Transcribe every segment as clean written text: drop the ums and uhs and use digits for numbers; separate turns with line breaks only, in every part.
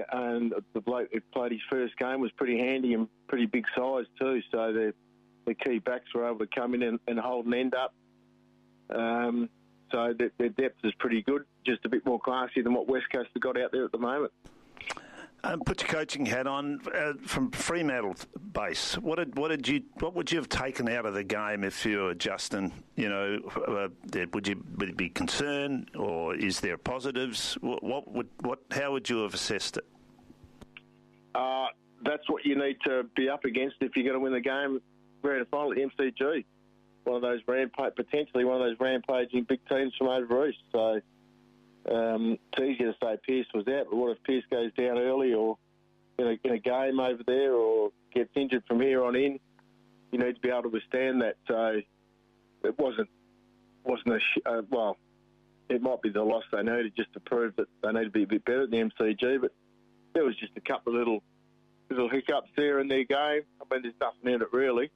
and the bloke who played his first game was pretty handy and pretty big size too. So the key backs were able to come in and hold an end up. So their depth is pretty good, just a bit more classy than what West Coast have got out there at the moment.
Put your coaching hat on from Fremantle base. What would you have taken out of the game if you were Justin? You know, would you be concerned, or is there positives? How would you have assessed it?
That's what you need to be up against if you're going to win the game. Grand final at the MCG. Potentially one of those rampaging big teams from over east. So it's easier to say Pearce was out, but what if Pearce goes down early or in a game over there or gets injured from here on in? You need to be able to withstand that. So it wasn't it might be the loss they needed just to prove that they need to be a bit better at the MCG, but there was just a couple of little hiccups there in their game. I mean, there's nothing in it really.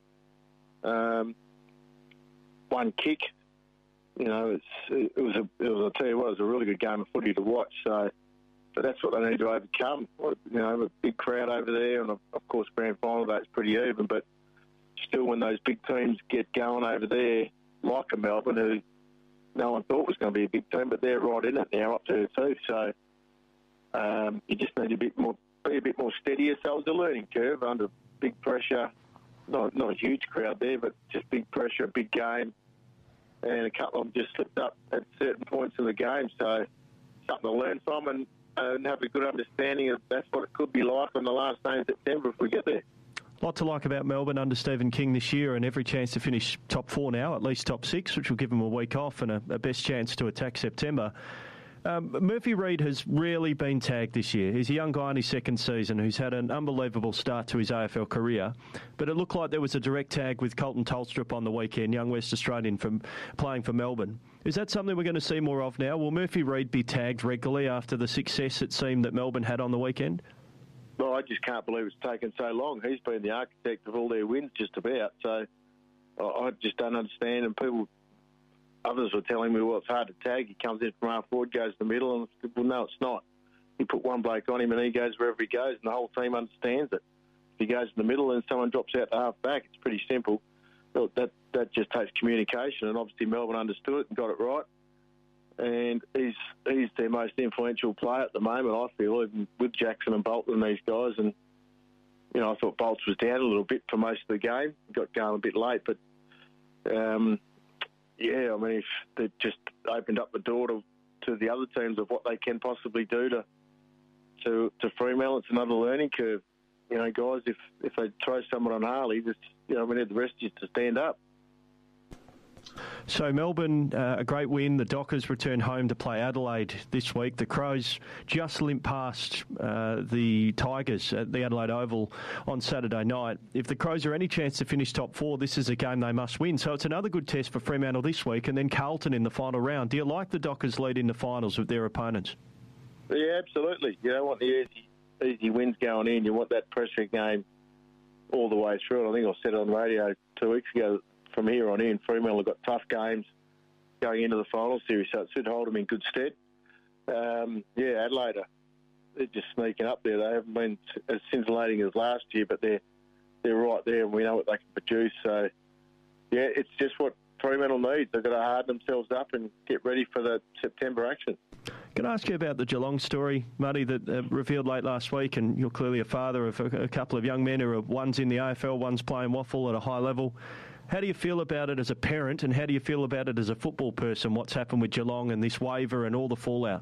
One kick, you know, it was I'll tell you what, it was a really good game of footy to watch. So that's what they need to overcome. You know, a big crowd over there, and of course, grand final day is pretty even. But still, when those big teams get going over there, like a Melbourne, who no one thought was going to be a big team, but they're right in it now, up to too. So you just need be a bit more steadier. So it was a learning curve under big pressure. Not a huge crowd there, but just big pressure, a big game. And a couple of them just slipped up at certain points in the game. So something to learn from and have a good understanding of that's what it could be like on the last day in September if we get there.
A lot to like about Melbourne under Stephen King this year, and every chance to finish top 4 now, at least top 6, which will give them a week off and a best chance to attack September. Murphy Reid has rarely been tagged this year. He's a young guy in his second season who's had an unbelievable start to his AFL career. But it looked like there was a direct tag with Colton Tolstrup on the weekend, young West Australian from playing for Melbourne. Is that something we're going to see more of now? Will Murphy Reid be tagged regularly after the success it seemed that Melbourne had on the weekend?
Well, I just can't believe it's taken so long. He's been the architect of all their wins just about. So I just don't understand. And others were telling me, well, it's hard to tag. He comes in from half forward, goes to the middle, and well, no, it's not. You put one bloke on him and he goes wherever he goes, and the whole team understands it. If he goes in the middle and someone drops out to half back, it's pretty simple. That just takes communication, and obviously Melbourne understood it and got it right. And he's their most influential player at the moment, I feel, even with Jackson and Bolton and these guys. And, you know, I thought Bolts was down a little bit for most of the game. Got going a bit late, but... yeah, I mean, if they just opened up the door to the other teams of what they can possibly do to Fremantle, it's another learning curve. You know, guys, if they throw someone on Harley, we need the rest just to stand up.
So Melbourne, a great win. The Dockers return home to play Adelaide this week. The Crows just limped past the Tigers at the Adelaide Oval on Saturday night. If the Crows are any chance to finish top 4, this is a game they must win. So it's another good test for Fremantle this week, and then Carlton in the final round. Do you like the Dockers' lead in the finals with their opponents?
Yeah, absolutely. You don't want the easy wins going in. You want that pressure game all the way through. And I think I said it on radio 2 weeks ago, from here on in, Fremantle have got tough games going into the final series, so it should hold them in good stead. Adelaide, they're just sneaking up there. They haven't been as scintillating as last year, but they're right there, and we know what they can produce. So, yeah, it's just what Fremantle needs. They've got to harden themselves up and get ready for the September action.
Can I ask you about the Geelong story, Muddy, that revealed late last week? And you're clearly a father of a couple of young men who are one's in the AFL, one's playing waffle at a high level. How do you feel about it as a parent, and how do you feel about it as a football person, what's happened with Geelong and this waiver and all the fallout?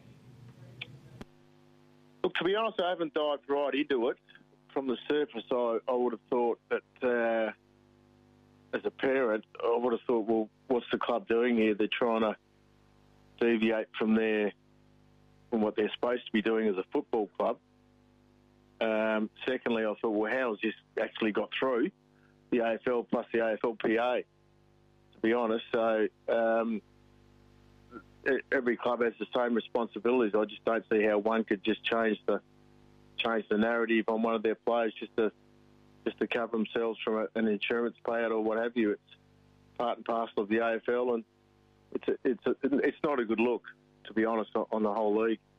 Look, to be honest, I haven't dived right into it. From the surface, I would have thought that as a parent, I would have thought, well, what's the club doing here? They're trying to deviate from what they're supposed to be doing as a football club. Secondly, I thought, well, how has this actually got through the AFL plus the AFLPA, to be honest? So every club has the same responsibilities. I just don't see how one could just change the narrative on one of their players just to cover themselves from an insurance payout or what have you. It's part and parcel of the AFL, and it's not a good look, to be honest, on the whole league.